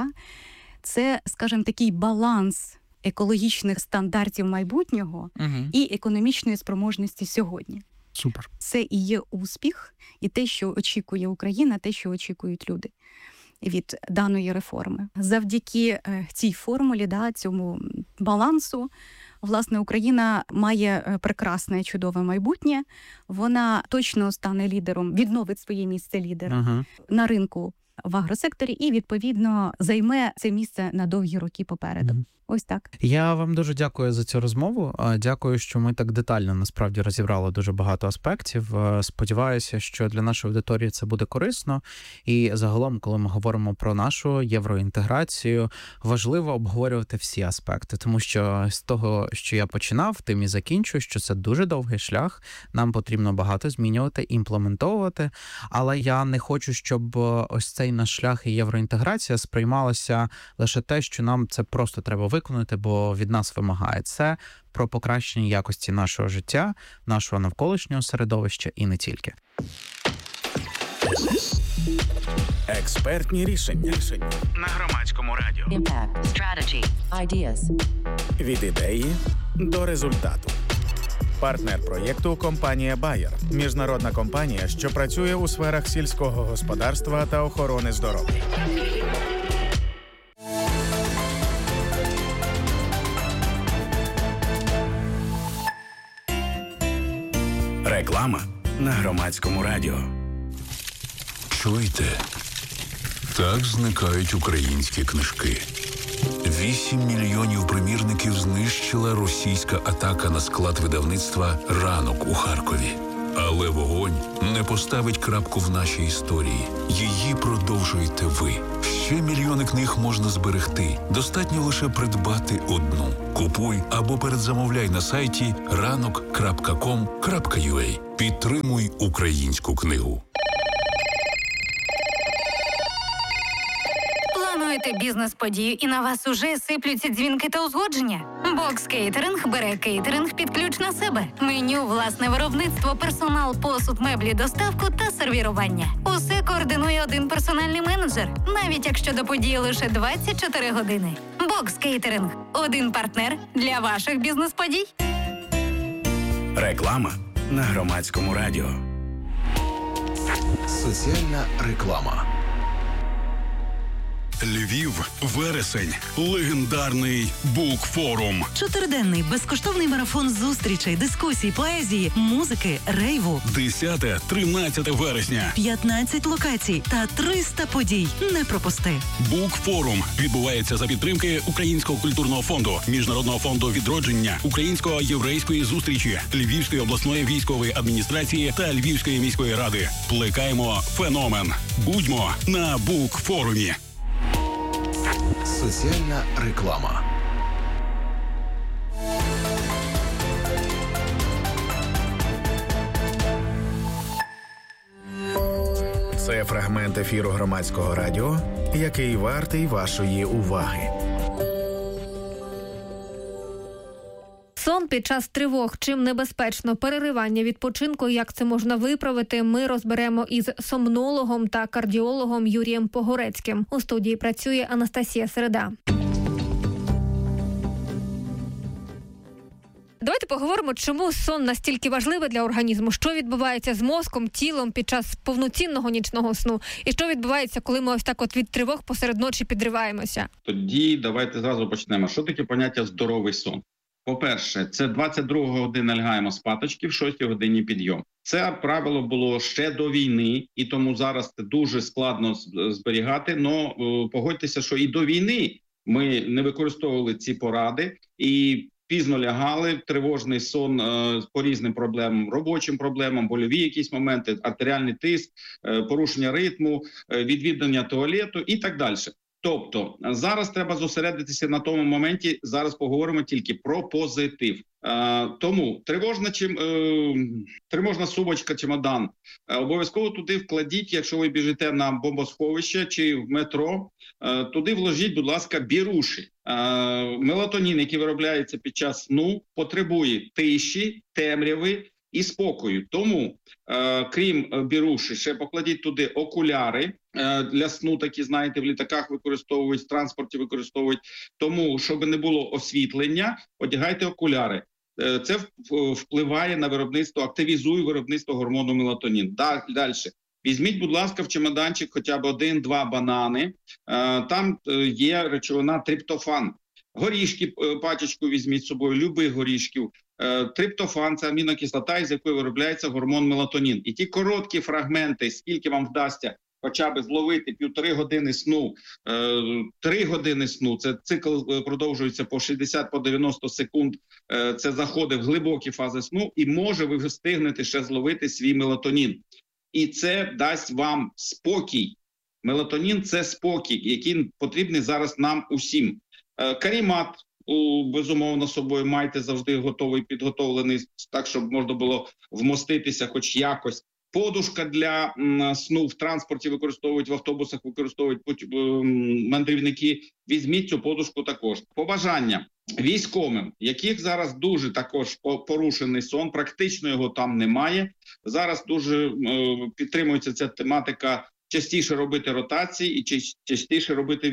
це, скажімо, такий баланс екологічних стандартів майбутнього і економічної спроможності сьогодні. Супер. Це і є успіх, і те, що очікує Україна, те, що очікують люди від даної реформи. Завдяки цій формулі, цьому балансу, власне, Україна має прекрасне, чудове майбутнє. Вона точно стане лідером, відновить своє місце лідера на ринку в агросекторі і, відповідно, займе це місце на довгі роки попереду. Ось так. Я вам дуже дякую за цю розмову. Дякую, що ми так детально, насправді, розібрали дуже багато аспектів. Сподіваюся, що для нашої аудиторії це буде корисно. І загалом, коли ми говоримо про нашу євроінтеграцію, важливо обговорювати всі аспекти. Тому що з того, що я починав, тим і закінчу, що це дуже довгий шлях. Нам потрібно багато змінювати, імплементовувати. Але я не хочу, щоб ось цей наш шлях і євроінтеграція сприймалася лише те, що нам це просто треба виконати, бо від нас вимагає. Це про покращення якості нашого життя, нашого навколишнього середовища і не тільки. Експертні рішення на Громадському радіо. Impact. Strategy. Ideas. Від ідеї до результату. Партнер проєкту – компанія Bayer. Міжнародна компанія, що працює у сферах сільського господарства та охорони здоров'я. Реклама на Громадському радіо. Чуєте? Так зникають українські книжки. 8 мільйонів примірників знищила російська атака на склад видавництва «Ранок» у Харкові. Але Але вогонь не поставить крапку в нашій історії. Її продовжуєте ви. Ще мільйони книг можна зберегти. Достатньо лише придбати одну. Купуй або передзамовляй на сайті ранок.com.ua. Підтримуй українську книгу. Плануєте бізнес-подію і на вас уже сиплються дзвінки та узгодження? Бокс Кейтеринг бере кейтеринг під ключ на себе. Меню, власне виробництво, персонал, посуд, меблі, доставку та сервірування. Усе координує один персональний менеджер, навіть якщо до події лише 24 години. Бокс Кейтеринг – один партнер для ваших бізнес-подій. Реклама на Громадському радіо. Соціальна реклама. Львів, вересень, легендарний Букфорум. 4-денний безкоштовний марафон зустрічей, дискусій, поезії, музики, рейву. 10-13 вересня. 15 локацій та 300 подій. Не пропусти. Букфорум відбувається за підтримки Українського культурного фонду, Міжнародного фонду відродження, Українсько-єврейської зустрічі, Львівської обласної військової адміністрації та Львівської міської ради. Плекаємо феномен. Будьмо на Букфорумі. Соціальна реклама. Це фрагмент ефіру Громадського радіо, який вартий вашої уваги. Сон під час тривог. Чим небезпечно переривання відпочинку, як це можна виправити, ми розберемо із сомнологом та кардіологом Юрієм Погорецьким. У студії працює Анастасія Середа. Давайте поговоримо, чому сон настільки важливий для організму, що відбувається з мозком, тілом під час повноцінного нічного сну, і що відбувається, коли ми ось так от від тривог посеред ночі підриваємося. Тоді давайте зразу почнемо. Що таке поняття здоровий сон? По-перше, це 22 година лягаємо спаточки, в 6 годині підйом. Це правило було ще до війни, і тому зараз це дуже складно зберігати. Но погодьтеся, що і до війни ми не використовували ці поради і пізно лягали, тривожний сон по різним проблемам, робочим проблемам, больові якісь моменти, артеріальний тиск, порушення ритму, відвідування туалету і так далі. Тобто зараз треба зосередитися на тому моменті, зараз поговоримо тільки про позитив. Тому тривожна сумочка, чемодан, обов'язково туди вкладіть, якщо ви біжите на бомбосховище чи в метро, туди вложіть, будь ласка, біруші. Мелатонін, який виробляється під час сну, потребує тиші, темряви і спокою. Тому, крім біруші, ще покладіть туди окуляри для сну, такі, знаєте, в літаках використовують, в транспорті використовують. Тому, щоб не було освітлення, одягайте окуляри. Це впливає на виробництво, активізує виробництво гормону мелатонін. Далі. Візьміть, будь ласка, в чемоданчик хоча б 1-2 банани. Там є речовина триптофан. Горішки, пачечку візьміть з собою, любих горішків. Триптофан – це амінокислота, із якої виробляється гормон мелатонін. І ті короткі фрагменти, скільки вам вдасться хоча б зловити 1,5 години сну, 3 години сну, це цикл продовжується по 60-90 секунд, це заходи в глибокі фази сну, і може ви встигнете ще зловити свій мелатонін. І це дасть вам спокій. Мелатонін – це спокій, який потрібний зараз нам усім. Карімат, безумовно, собою майте завжди готовий, підготовлений, так, щоб можна було вмоститися хоч якось. Подушка для сну в транспорті використовують, в автобусах використовують мандрівники. Візьміть цю подушку також. Побажання військовим, яких зараз дуже також порушений сон, практично його там немає. Зараз дуже підтримується ця тематика частіше робити ротації і частіше робити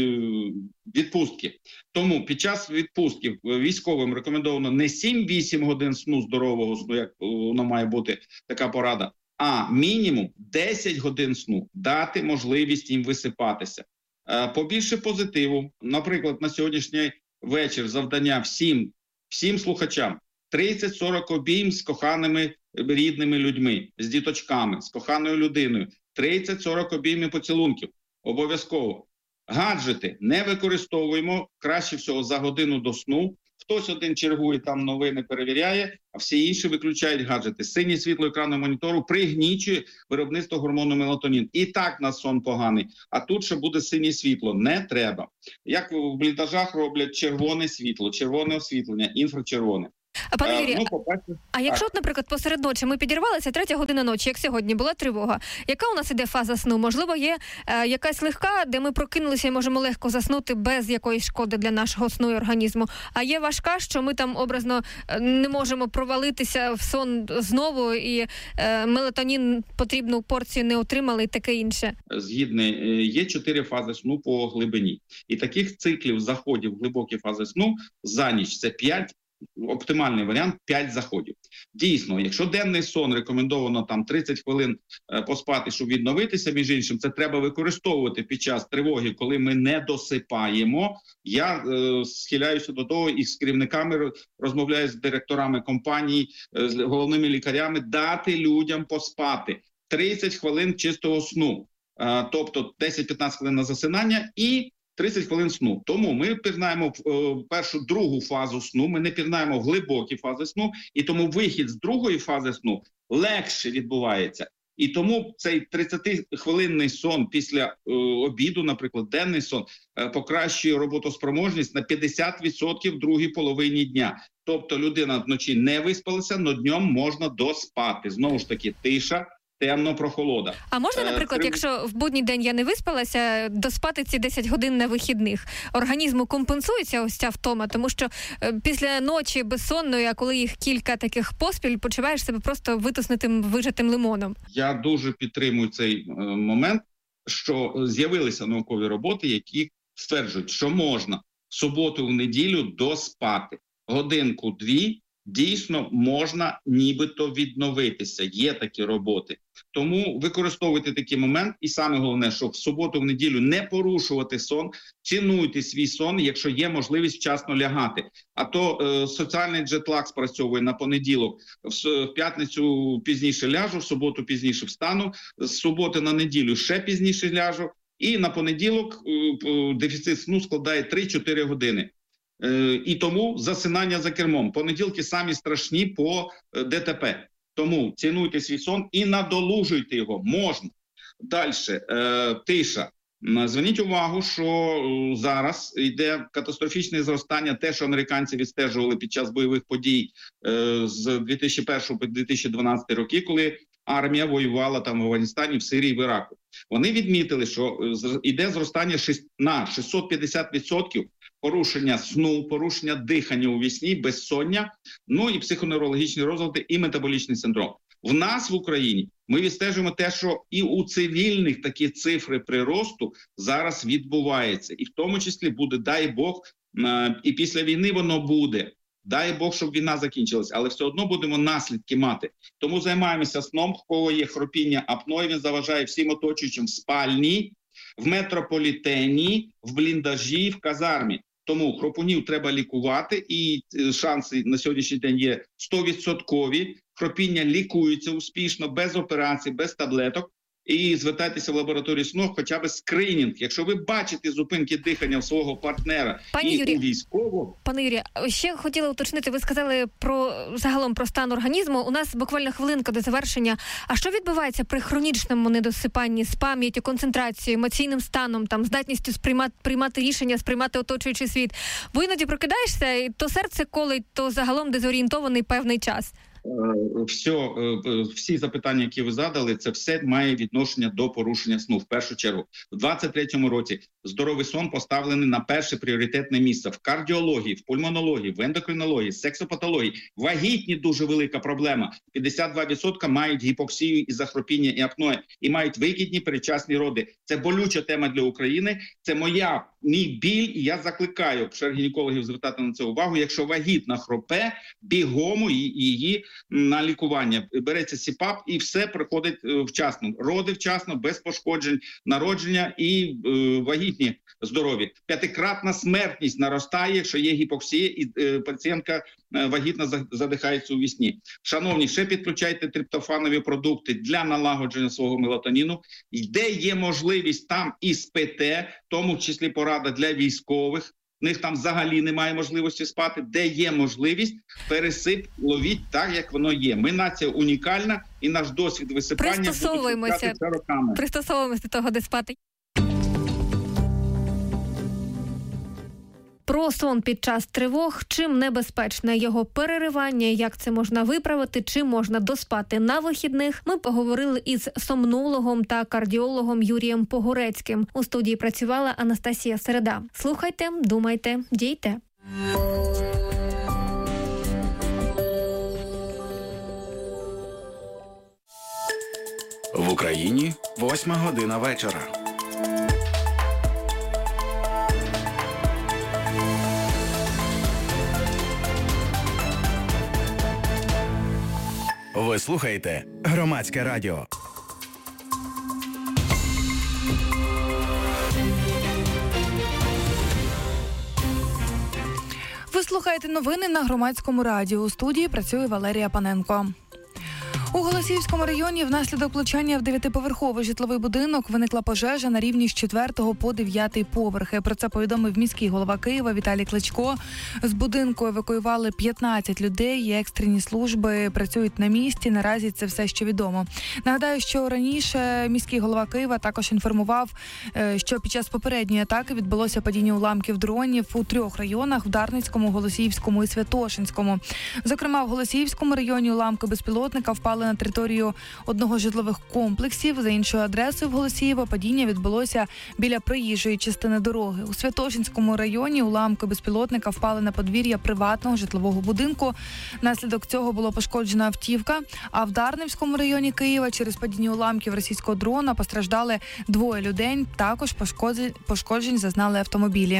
відпустки. Тому під час відпустки військовим рекомендовано не 7-8 годин сну, здорового сну, як воно має бути така порада, а мінімум 10 годин сну, дати можливість їм висипатися. Побільше позитиву. Наприклад, на сьогоднішній вечір завдання всім слухачам 30-40 обійм з коханими рідними людьми, з діточками, з коханою людиною. 30-40 обіймів поцілунків. Обов'язково. Гаджети не використовуємо, краще всього за годину до сну. В Хтось один чергує, там новини перевіряє, а всі інші виключають гаджети. Синє світло екрану монітору пригнічує виробництво гормону мелатонін. І так на сон поганий. А тут ще буде синє світло. Не треба. Як в бліндажах роблять червоне світло, червоне освітлення, інфрачервоне. Пане Юрію, а якщо, наприклад, посеред ночі ми підірвалися, 3 година ночі, як сьогодні, була тривога, яка у нас іде фаза сну? Можливо, є якась легка, де ми прокинулися і можемо легко заснути без якоїсь шкоди для нашого сну і організму, а є важка, що ми там образно не можемо провалитися в сон знову і мелатонін потрібну порцію не отримали і таке інше? Згідно, є 4 фази сну по глибині. І таких циклів заходів в глибокі фази сну за ніч – це 5. Оптимальний варіант – 5 заходів. Дійсно, якщо денний сон рекомендовано там 30 хвилин поспати, щоб відновитися, між іншим, це треба використовувати під час тривоги, коли ми не досипаємо. Я схиляюся до того і з керівниками розмовляю з директорами компаній, з головними лікарями, дати людям поспати 30 хвилин чистого сну. Тобто 10-15 хвилин на засинання і 30 хвилин сну. Тому ми пірнаємо в першу, другу фазу сну, ми не пірнаємо в глибокі фази сну, і тому вихід з другої фази сну легше відбувається. І тому цей 30-хвилинний сон після обіду, наприклад, денний сон, покращує роботоспроможність на 50% в другій половині дня. Тобто людина вночі не виспалася, але днем можна доспати. Знову ж таки, тиша, темно, прохолода. А можна, наприклад, якщо в будній день я не виспалася, доспати ці 10 годин на вихідних? Організму компенсується ось ця втома? Тому що після ночі безсонної, а коли їх кілька таких поспіль, почуваєш себе просто витиснутим, вижатим лимоном. Я дуже підтримую цей момент, що з'явилися наукові роботи, які стверджують, що можна в суботу, в неділю доспати. Годинку-дві дійсно можна нібито відновитися. Є такі роботи. Тому використовуйте такий момент. І саме головне, що в суботу, в неділю не порушувати сон, цінуйте свій сон, якщо є можливість вчасно лягати. А то соціальний джетлаг спрацьовує на понеділок. В п'ятницю пізніше ляжу, в суботу пізніше встану, з суботи на неділю ще пізніше ляжу. І на понеділок дефіцит сну складає 3-4 години. І тому засинання за кермом. Понеділки самі страшні по ДТП. Тому цінуйте свій сон і надолужуйте його. Можна. Далі. Тиша. Зверніть увагу, що зараз йде катастрофічне зростання, те, що американці відстежували під час бойових подій з 2001 по 2012 роки, коли армія воювала там в Афганістані, в Сирії, в Іраку. Вони відмітили, що йде зростання на 650% порушення сну, порушення дихання у вісні, безсоння, ну і психоневрологічні розлади, і метаболічний синдром. В нас в Україні ми відстежуємо те, що і у цивільних такі цифри приросту зараз відбуваються. І в тому числі буде, дай Бог, і після війни воно буде. Дай Бог, щоб війна закінчилась, але все одно будемо наслідки мати. Тому займаємося сном, в кого є хропіння апної, він заважає всім оточуючим в спальні, в метрополітені, в бліндажі, в казармі. Тому хропунів треба лікувати, і шанси на сьогоднішній день є 100%. Хропіння лікується успішно, без операцій, без таблеток. І звертайтеся в лабораторію сну, хоча б скринінг. Якщо ви бачите зупинки дихання в свого партнера у військового... Пане Юрію, ще хотіла уточнити, ви сказали загалом про стан організму. У нас буквально хвилинка до завершення. А що відбувається при хронічному недосипанні з пам'яттю, концентрацією, емоційним станом, там, здатністю приймати рішення, сприймати оточуючий світ? Бо іноді прокидаєшся, і то серце колить, то загалом дезорієнтований певний час. Всі запитання, які ви задали, це все має відношення до порушення сну. В першу чергу, в 2023 році здоровий сон поставлений на перше пріоритетне місце в кардіології, в пульмонології, в ендокринології, сексопатології. Вагітні дуже велика проблема. 52% мають гіпоксію і захропіння і апноє, і мають вигідні передчасні роди. Це болюча тема для України. Це мій біль, і я закликаю гінекологів звертати на це увагу. Якщо вагітна хропе, бігом її на лікування. Береться СІПАП і все приходить вчасно. Роди вчасно, без пошкоджень, народження і вагітні здорові. 5-кратна смертність наростає, якщо є гіпоксія і пацієнтка вагітна задихається у вісні. Шановні, ще підключайте триптофанові продукти для налагодження свого мелатоніну. Де є можливість, там і спите, в тому числі порада для військових. в них там взагалі немає можливості спати. Де є можливість, пересип ловіть так, як воно є. Ми нація унікальна, і наш досвід висипання Пристосовуємося до того, де спати. Про сон під час тривог, чим небезпечне його переривання, як це можна виправити, чи можна доспати на вихідних, ми поговорили із сомнологом та кардіологом Юрієм Погорецьким. У студії працювала Анастасія Середа. Слухайте, думайте, дійте. В Україні 8:00 вечора. Ви слухаєте Громадське радіо. Ви слухаєте новини на Громадському радіо. У студії працює Валерія Паненко. У Голосіївському районі внаслідок влучання в 9-поверховий житловий будинок виникла пожежа на рівні з 4 по 9 поверхи. Про це повідомив міський голова Києва Віталій Кличко. З будинку евакуювали 15 людей, екстрені служби працюють на місці. Наразі це все, що відомо. Нагадаю, що раніше міський голова Києва також інформував, що під час попередньої атаки відбулося падіння уламків дронів у 3 районах – в Дарницькому, Голосіївському і Святошинському. Зокрема, в Голосіївському районі уламки безпілотника впали на територію одного з житлових комплексів. За іншою адресою в Голосіїво падіння відбулося біля проїжджої частини дороги. У Святошинському районі уламки безпілотника впали на подвір'я приватного житлового будинку. Наслідок цього було пошкоджена автівка. А в Дарницькому районі Києва через падіння уламків російського дрона постраждали 2 людей. Також пошкоджень зазнали автомобілі.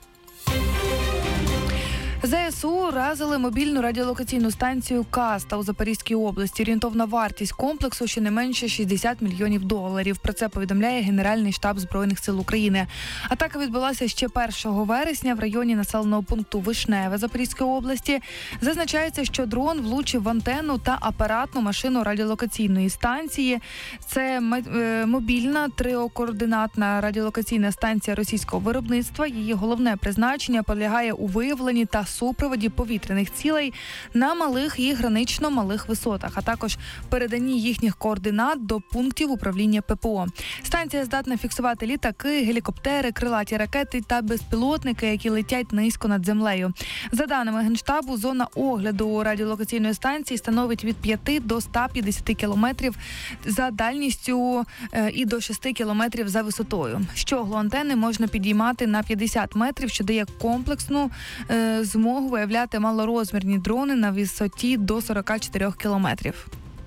ЗСУ разили мобільну радіолокаційну станцію «Каста» у Запорізькій області. Орієнтовна вартість комплексу щонайменше $60 мільйонів. Про це повідомляє Генеральний штаб Збройних сил України. Атака відбулася ще 1 вересня в районі населеного пункту Вишневе Запорізької області. Зазначається, що дрон влучив в антенну та апаратну машину радіолокаційної станції. Це мобільна триокоординатна радіолокаційна станція російського виробництва. Її головне призначення полягає у виявленні та супроводі повітряних цілей на малих і гранично малих висотах, а також переданні їхніх координат до пунктів управління ППО. Станція здатна фіксувати літаки, гелікоптери, крилаті ракети та безпілотники, які летять низько над землею. За даними Генштабу, зона огляду радіолокаційної станції становить від 5 до 150 кілометрів за дальністю і до 6 кілометрів за висотою. Щоглу антени можна підіймати на 50 метрів, що дає комплексну змогу виявляти малорозмірні дрони на висоті до 44 кілометрів.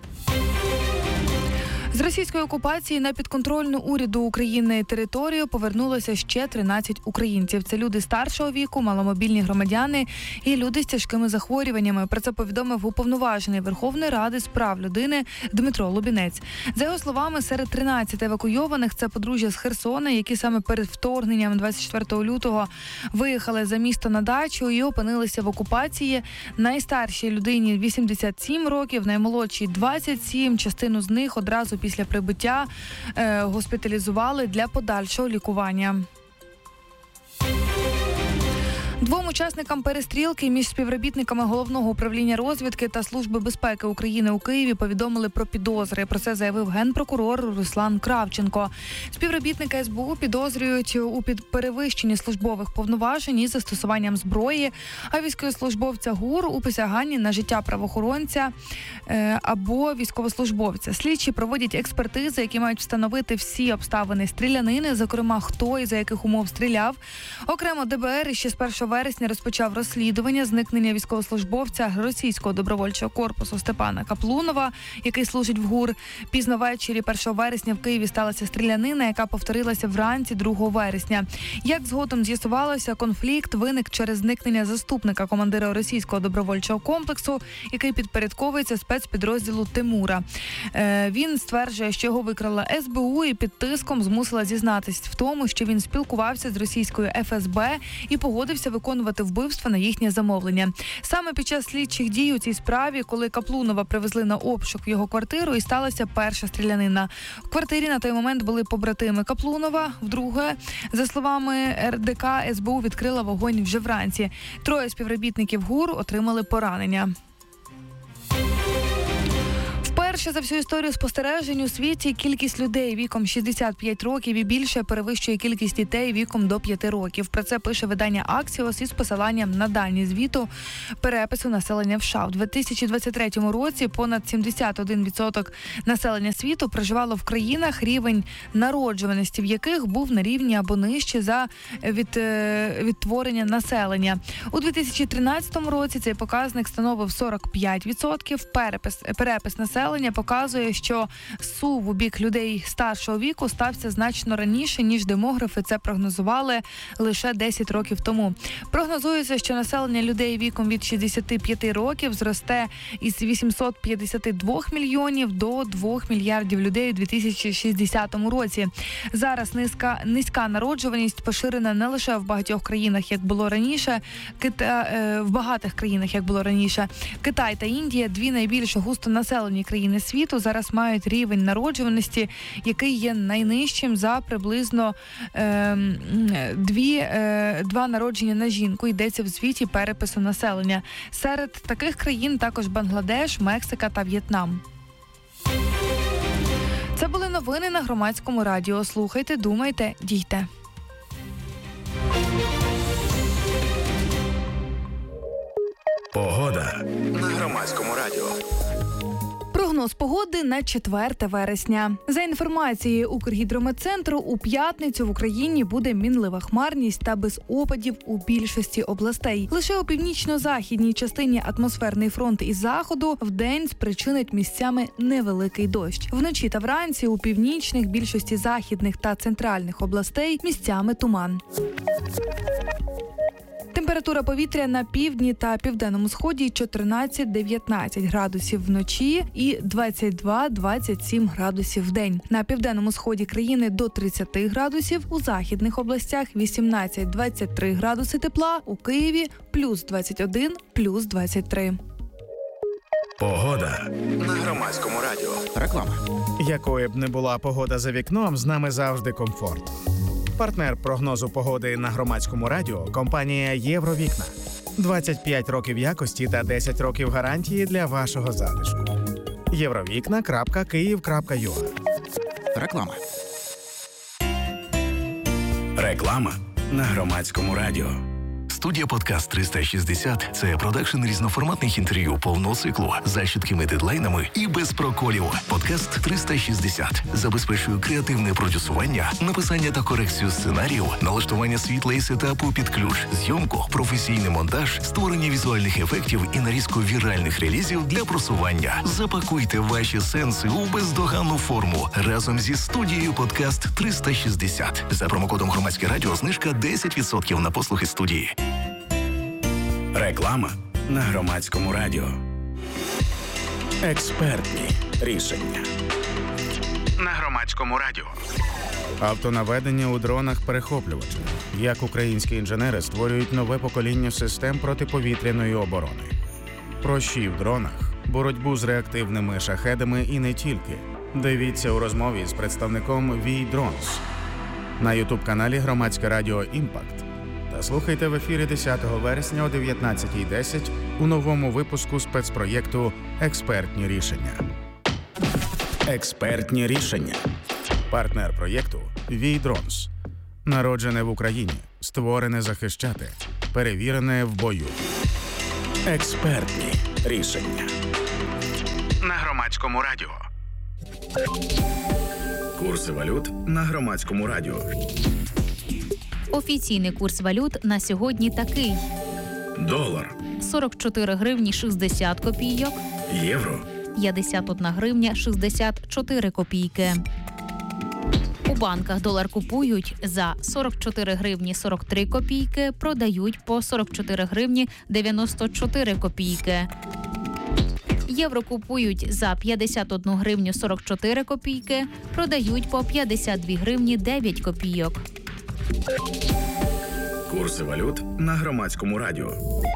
З російської окупації на підконтрольну уряду України територію повернулося ще 13 українців. Це люди старшого віку, маломобільні громадяни і люди з тяжкими захворюваннями. Про це повідомив уповноважений Верховної Ради з прав людини Дмитро Лубінець. За його словами, серед 13 евакуйованих – це подружжя з Херсона, які саме перед вторгненням 24 лютого виїхали за місто на дачу і опинилися в окупації. Найстаршій людині 87 років, наймолодшій 27. Частину з них одразу після прибуття госпіталізували для подальшого лікування. 2 учасникам перестрілки між співробітниками Головного управління розвідки та Служби безпеки України у Києві повідомили про підозри. Про це заявив генпрокурор Руслан Кравченко. Співробітники СБУ підозрюють у перевищенні службових повноважень із застосуванням зброї, а військовослужбовця ГУР у посяганні на життя правоохоронця або військовослужбовця. Слідчі проводять експертизи, які мають встановити всі обставини стрілянини, зокрема, хто і за яких умов стріляв. Окремо ДБР ще з 1 вересня розпочав розслідування зникнення військовослужбовця російського добровольчого корпусу Степана Каплунова, який служить в ГУР. Пізно ввечері 1 вересня в Києві сталася стрілянина, яка повторилася вранці 2 вересня. Як згодом з'ясувалося, конфлікт виник через зникнення заступника командира російського добровольчого комплексу, який підпорядковується спецпідрозділу Тимура. Він стверджує, що його викрала СБУ і під тиском змусила зізнатись в тому, що він спілкувався з російською ФСБ і погодився виконувати виконувати вбивства на їхнє замовлення. Саме під час слідчих дій у цій справі, коли Каплунова привезли на обшук в його квартиру, і сталася перша стрілянина. В квартирі на той момент були побратими Каплунова. Вдруге, за словами РДК, СБУ відкрила вогонь вже вранці. 3 співробітників ГУР отримали поранення. Вперше за всю історію спостережень у світі кількість людей віком 65 років і більше перевищує кількість дітей віком до 5 років. Про це пише видання Axios із посиланням на дані звіту перепису населення в США. У 2023 році понад 71% населення світу проживало в країнах, рівень народжуваності в яких був на рівні або нижче за відтворення населення. У 2013 році цей показник становив 45%. Перепис населення показує, що сув у бік людей старшого віку стався значно раніше, ніж демографи це прогнозували лише 10 років тому. Прогнозується, що населення людей віком від 65 років зросте із 852 мільйонів до 2 мільярдів людей у 2060 році. Зараз низька народжуваність поширена не лише в багатьох країнах, як було раніше, в багатих країнах, як було раніше. Китай та Індія, дві найбільш густонаселені країни світу, зараз мають рівень народжуваності, який є найнижчим за приблизно 2 народження на жінку, йдеться в звіті перепису населення. Серед таких країн також Бангладеш, Мексика та В'єтнам. Це були новини на Громадському радіо. Слухайте, думайте, дійте. Погода на Громадському радіо. Прогноз погоди на 4 вересня. За інформацією Укргідрометцентру, у п'ятницю в Україні буде мінлива хмарність та без опадів у більшості областей. Лише у північно-західній частині атмосферний фронт із заходу вдень спричинить місцями невеликий дощ. Вночі та вранці у північних, більшості західних та центральних областей місцями туман. Температура повітря на півдні та південному сході 14-19 градусів вночі і 22-27 градусів вдень. На південному сході країни до 30 градусів, у західних областях 18-23 градуси тепла, у Києві плюс 21, плюс 23. Погода на Громадському радіо. Реклама. Якою б не була погода за вікном, з нами завжди комфорт. Партнер прогнозу погоди на Громадському радіо – компанія «Євровікна». 25 років якості та 10 років гарантії для вашого затишку. Євровікна.Київ.ua. Реклама. Реклама на Громадському радіо. Студія «Подкаст 360» – це продакшн різноформатних інтерв'ю повного циклу за чіткими дедлайнами і без проколів. «Подкаст 360» забезпечує креативне продюсування, написання та корекцію сценарію, налаштування світла і сетапу під ключ, зйомку, професійний монтаж, створення візуальних ефектів і нарізку віральних релізів для просування. Запакуйте ваші сенси у бездоганну форму разом зі студією «Подкаст 360». За промокодом «Громадське радіо» знижка 10% на послуги студії. Реклама на Громадському радіо. Експертні рішення. На Громадському радіо. Автонаведення у дронах-перехоплювачах. Як українські інженери створюють нове покоління систем протиповітряної оборони. Прощі в дронах, боротьбу з реактивними шахедами і не тільки. Дивіться у розмові з представником V-Drones на ютуб-каналі Громадське радіо «Імпакт». Та слухайте в ефірі 10 вересня о 19:10 у новому випуску спецпроєкту «Експертні рішення». Експертні рішення. Партнер проєкту V-Drones. Народжене в Україні, створене захищати, перевірене в бою. Експертні рішення. На Громадському радіо. Курси валют на Громадському радіо. Офіційний курс валют на сьогодні такий. Долар 44 гривні 60 копійок. Євро 51 гривня 64 копійки. У банках долар купують за 44 гривні 43 копійки, продають по 44 гривні 94 копійки. Євро купують за 51 гривню 44 копійки, продають по 52 гривні 9 копійок. Курси валют на Громадському радіо.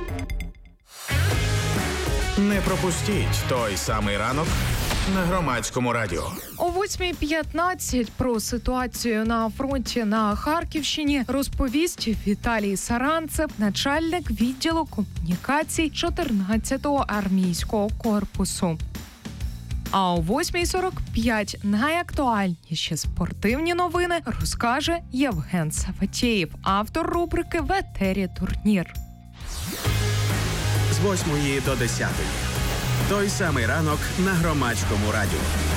Не пропустіть той самий ранок на Громадському радіо. О 8:15 про ситуацію на фронті на Харківщині розповість Віталій Саранцев, начальник відділу комунікацій 14-го армійського корпусу. А о 8:45 найактуальніші спортивні новини розкаже Євген Саватєєв, автор рубрики «В етері турнір». З 8 до 10. Той самий ранок на Громадському радіо.